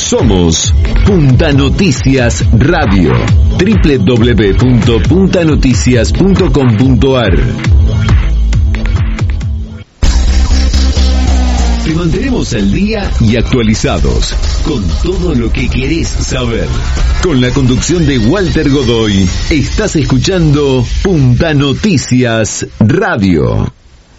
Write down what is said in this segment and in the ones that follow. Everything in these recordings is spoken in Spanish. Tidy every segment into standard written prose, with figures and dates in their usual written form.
Somos Punta Noticias Radio. www.puntanoticias.com.ar. Te mantenemos al día y actualizados con todo lo que querés saber. Con la conducción de Walter Godoy, estás escuchando Punta Noticias Radio.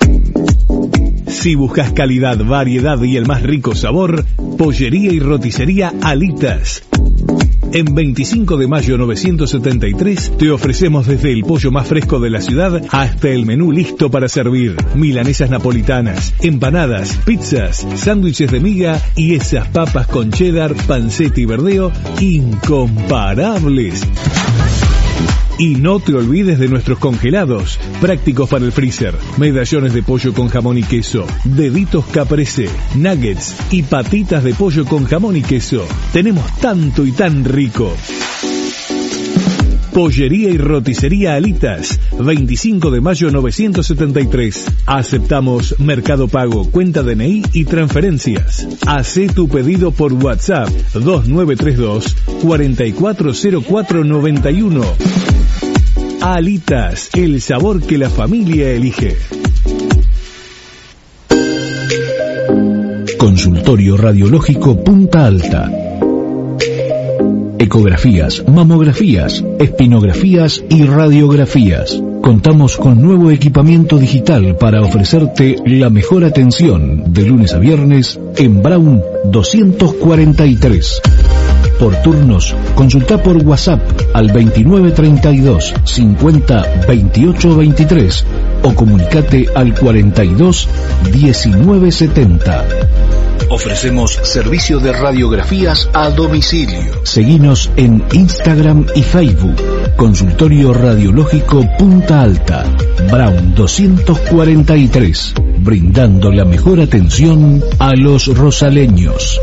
Si buscas calidad, variedad y el más rico sabor, Pollería y Roticería Alitas. En 25 de mayo 973 te ofrecemos desde el pollo más fresco de la ciudad hasta el menú listo para servir. Milanesas napolitanas, empanadas, pizzas, sándwiches de miga y esas papas con cheddar, panceta y verdeo incomparables. Y no te olvides de nuestros congelados, prácticos para el freezer, medallones de pollo con jamón y queso, deditos caprese, nuggets y patitas de pollo con jamón y queso. Tenemos tanto y tan rico. Pollería y Roticería Alitas, 25 de mayo 973. Aceptamos Mercado Pago, cuenta DNI y transferencias. Hacé tu pedido por WhatsApp 2932 440491. Alitas, el sabor que la familia elige. Consultorio Radiológico Punta Alta. Ecografías, mamografías, espinografías y radiografías. Contamos con nuevo equipamiento digital para ofrecerte la mejor atención de lunes a viernes en Brown 243. Por turnos, consulta por WhatsApp al 2932 50 28 23 o comunicate al 42 19 70. Ofrecemos servicio de radiografías a domicilio. Seguinos en Instagram y Facebook. Consultorio Radiológico Punta Alta, Brown 243, brindando la mejor atención a los rosaleños.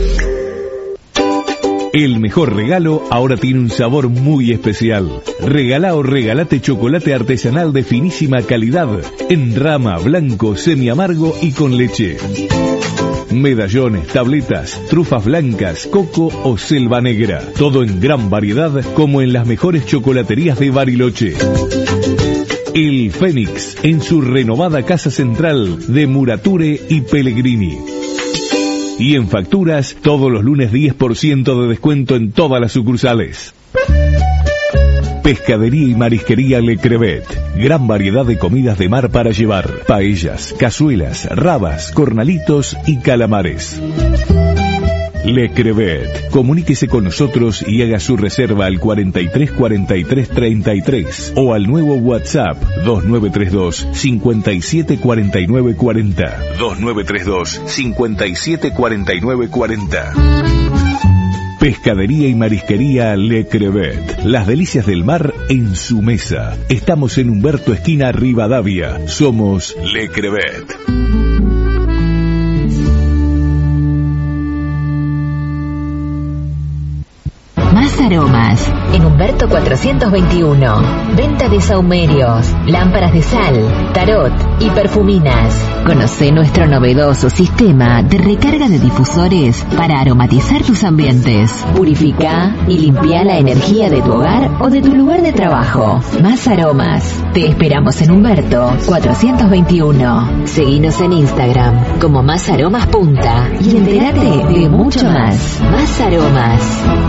El mejor regalo ahora tiene un sabor muy especial. Regalá o regalate chocolate artesanal de finísima calidad, en rama, blanco, semi-amargo y con leche. Medallones, tabletas, trufas blancas, coco o selva negra. Todo en gran variedad, como en las mejores chocolaterías de Bariloche. El Fénix, en su renovada casa central de Murature y Pellegrini. Y en facturas, todos los lunes 10% de descuento en todas las sucursales. Pescadería y Marisquería Le Crevet. Gran variedad de comidas de mar para llevar. Paellas, cazuelas, rabas, cornalitos y calamares. Le Crevet. Comuníquese con nosotros y haga su reserva al 43 43 33 o al nuevo WhatsApp 2932 57 49 40. 2932 57 49 40. Pescadería y Marisquería Le Crevet. Las delicias del mar en su mesa. Estamos en Humberto esquina Rivadavia. Somos Le Crevet. Más aromas, en Humberto 421. Venta de sahumerios, lámparas de sal, tarot y perfuminas. Conoce nuestro novedoso sistema de recarga de difusores para aromatizar tus ambientes. Purifica y limpia la energía de tu hogar o de tu lugar de trabajo. Más aromas. Te esperamos en Humberto 421. Seguinos en Instagram como Más Aromas Punta y entérate de mucho más. Más Aromas.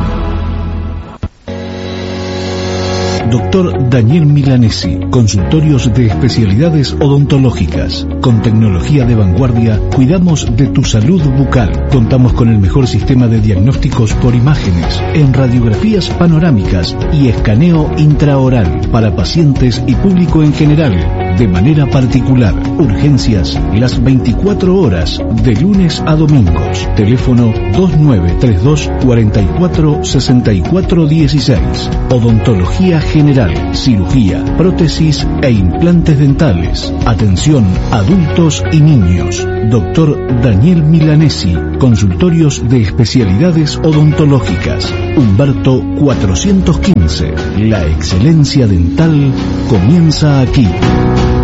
Dr. Daniel Milanesi, consultorios de especialidades odontológicas. Con tecnología de vanguardia, cuidamos de tu salud bucal. Contamos con el mejor sistema de diagnósticos por imágenes, en radiografías panorámicas y escaneo intraoral para pacientes y público en general, de manera particular. Urgencias las 24 horas, de lunes a domingos. Teléfono 2932 44 64 16. Odontología general, cirugía, prótesis e implantes dentales. Atención adultos y niños. Dr. Daniel Milanesi, consultorios de especialidades odontológicas. Humberto 415. La excelencia dental comienza aquí.